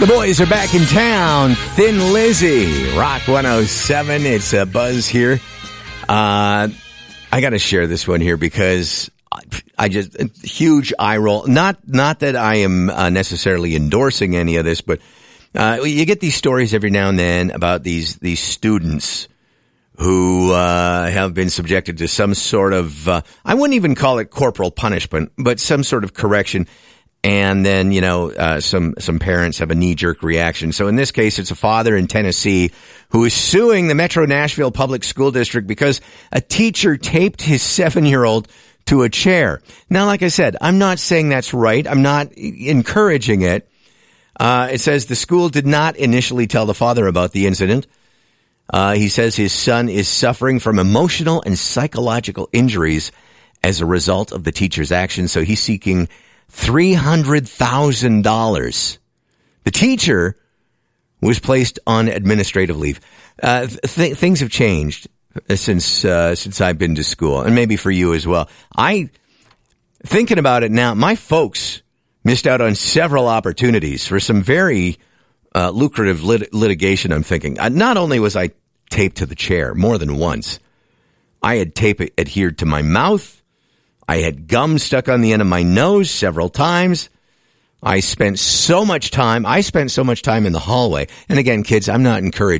The boys are back in town. Thin Lizzy, Rock 107. It's a buzz here. I got to share this one here because I just huge eye roll. Not that I am necessarily endorsing any of this, but you get these stories every now and then about these students who have been subjected to some sort of I wouldn't even call it corporal punishment, but some sort of correction. And then, some parents have a knee-jerk reaction. So in this case, it's a father in Tennessee who is suing the Metro Nashville Public School District because a teacher taped his 7-year-old to a chair. Now, like I said, I'm not saying that's right. I'm not encouraging it. It says the school did not initially tell the father about the incident. He says his son is suffering from emotional and psychological injuries as a result of the teacher's action. So he's seeking $300,000. The teacher was placed on administrative leave. Things have changed since I've been to school, and maybe for you as well. Thinking about it now, my folks missed out on several opportunities for some very lucrative litigation. I'm thinking. Not only was I taped to the chair more than once, I had tape adhered to my mouth. I had gum stuck on the end of my nose several times. I spent so much time in the hallway. And again, kids, I'm not encouraging